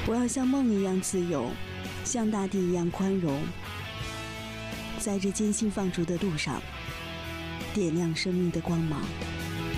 我要像梦一样自由，像大地一样宽容，在这艰辛放逐的路上，点亮生命的光芒。